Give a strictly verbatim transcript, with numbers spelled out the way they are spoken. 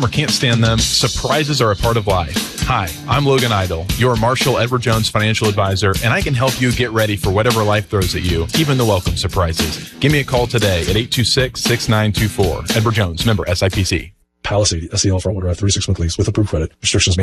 or can't stand them, surprises are a part of life. Hi, I'm Logan Idle, your Marshall Edward Jones financial advisor, and I can help you get ready for whatever life throws at you, even the welcome surprises. Give me a call today at eight two six, six nine two four. Edward Jones, member S I P C. Palisade, S E L front-wheel drive, thirty-six month lease with approved credit. Restrictions may